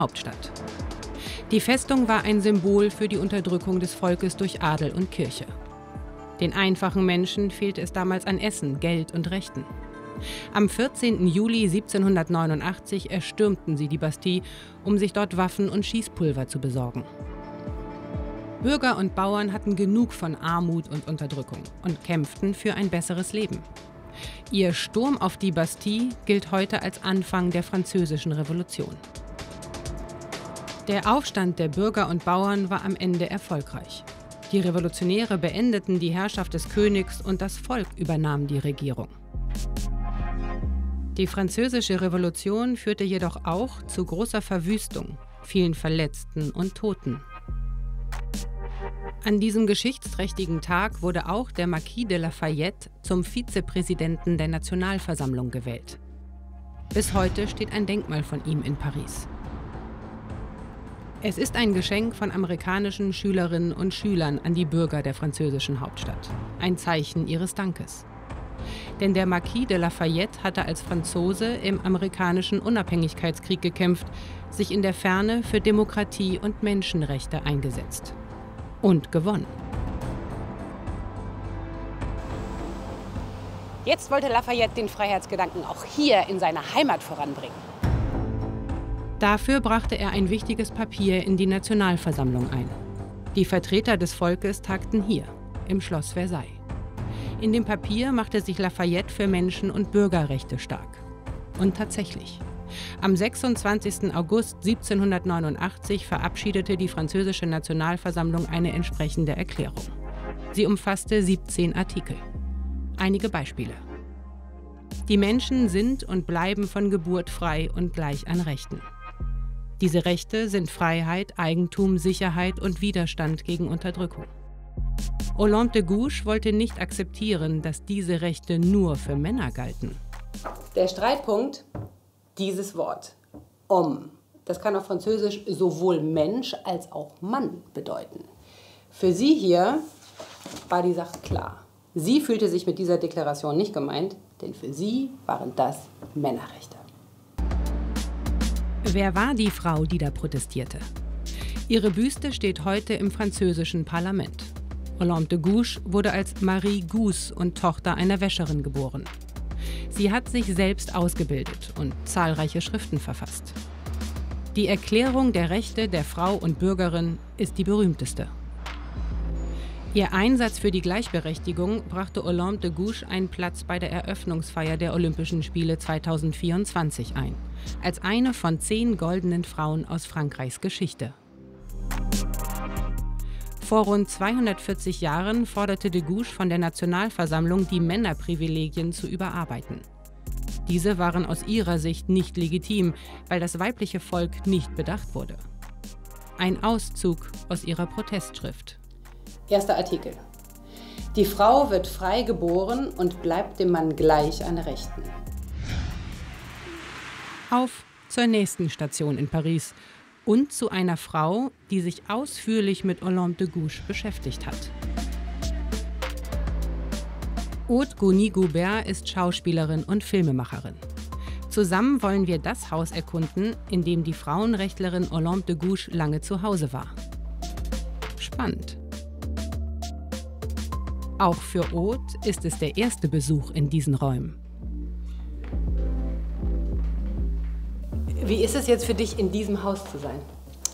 Hauptstadt. Die Festung war ein Symbol für die Unterdrückung des Volkes durch Adel und Kirche. Den einfachen Menschen fehlte es damals an Essen, Geld und Rechten. Am 14. Juli 1789 erstürmten sie die Bastille, um sich dort Waffen und Schießpulver zu besorgen. Bürger und Bauern hatten genug von Armut und Unterdrückung und kämpften für ein besseres Leben. Ihr Sturm auf die Bastille gilt heute als Anfang der Französischen Revolution. Der Aufstand der Bürger und Bauern war am Ende erfolgreich. Die Revolutionäre beendeten die Herrschaft des Königs und das Volk übernahm die Regierung. Die Französische Revolution führte jedoch auch zu großer Verwüstung, vielen Verletzten und Toten. An diesem geschichtsträchtigen Tag wurde auch der Marquis de Lafayette zum Vizepräsidenten der Nationalversammlung gewählt. Bis heute steht ein Denkmal von ihm in Paris. Es ist ein Geschenk von amerikanischen Schülerinnen und Schülern an die Bürger der französischen Hauptstadt. Ein Zeichen ihres Dankes. Denn der Marquis de Lafayette hatte als Franzose im amerikanischen Unabhängigkeitskrieg gekämpft, sich in der Ferne für Demokratie und Menschenrechte eingesetzt. Und gewonnen. Jetzt wollte Lafayette den Freiheitsgedanken auch hier in seiner Heimat voranbringen. Dafür brachte er ein wichtiges Papier in die Nationalversammlung ein. Die Vertreter des Volkes tagten hier, im Schloss Versailles. In dem Papier machte sich Lafayette für Menschen- und Bürgerrechte stark. Und tatsächlich. Am 26. August 1789 verabschiedete die französische Nationalversammlung eine entsprechende Erklärung. Sie umfasste 17 Artikel. Einige Beispiele. Die Menschen sind und bleiben von Geburt frei und gleich an Rechten. Diese Rechte sind Freiheit, Eigentum, Sicherheit und Widerstand gegen Unterdrückung. Olympe de Gouges wollte nicht akzeptieren, dass diese Rechte nur für Männer galten. Der Streitpunkt, dieses Wort, homme, das kann auf Französisch sowohl Mensch als auch Mann bedeuten. Für sie hier war die Sache klar. Sie fühlte sich mit dieser Deklaration nicht gemeint, denn für sie waren das Männerrechte. Wer war die Frau, die da protestierte? Ihre Büste steht heute im französischen Parlament. Olympe de Gouges wurde als Marie Gousse und Tochter einer Wäscherin geboren. Sie hat sich selbst ausgebildet und zahlreiche Schriften verfasst. Die Erklärung der Rechte der Frau und Bürgerin ist die berühmteste. Ihr Einsatz für die Gleichberechtigung brachte Olympe de Gouges einen Platz bei der Eröffnungsfeier der Olympischen Spiele 2024 ein, als eine von 10 goldenen Frauen aus Frankreichs Geschichte. Vor rund 240 Jahren forderte de Gouges von der Nationalversammlung, die Männerprivilegien zu überarbeiten. Diese waren aus ihrer Sicht nicht legitim, weil das weibliche Volk nicht bedacht wurde. Ein Auszug aus ihrer Protestschrift. Erster Artikel. Die Frau wird frei geboren und bleibt dem Mann gleich an Rechten. Auf zur nächsten Station in Paris und zu einer Frau, die sich ausführlich mit Olympe de Gouges beschäftigt hat. Aude Gouni-Goubert ist Schauspielerin und Filmemacherin. Zusammen wollen wir das Haus erkunden, in dem die Frauenrechtlerin Olympe de Gouges lange zu Hause war. Spannend. Auch für Aude ist es der erste Besuch in diesen Räumen. Wie ist es jetzt für dich, in diesem Haus zu sein?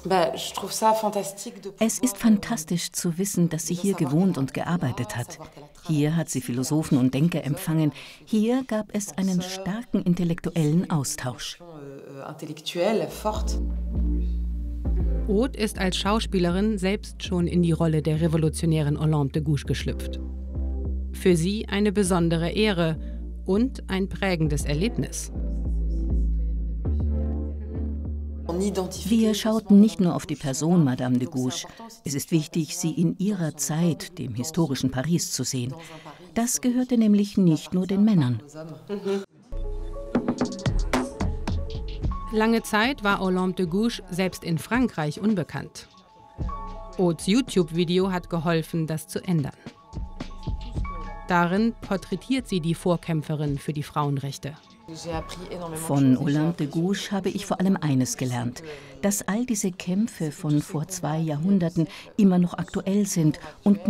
Es ist fantastisch zu wissen, dass sie hier gewohnt und gearbeitet hat. Hier hat sie Philosophen und Denker empfangen. Hier gab es einen starken intellektuellen Austausch. Aude ist als Schauspielerin selbst schon in die Rolle der revolutionären Olympe de Gouges geschlüpft. Für sie eine besondere Ehre und ein prägendes Erlebnis. Wir schauten nicht nur auf die Person Madame de Gouges. Es ist wichtig, sie in ihrer Zeit, dem historischen Paris, zu sehen. Das gehörte nämlich nicht nur den Männern. Lange Zeit war Olympe de Gouges selbst in Frankreich unbekannt. Audes YouTube-Video hat geholfen, das zu ändern. Darin porträtiert sie die Vorkämpferin für die Frauenrechte. Von Olympe de Gouges habe ich vor allem eines gelernt, dass all diese Kämpfe von vor 2 Jahrhunderten immer noch aktuell sind und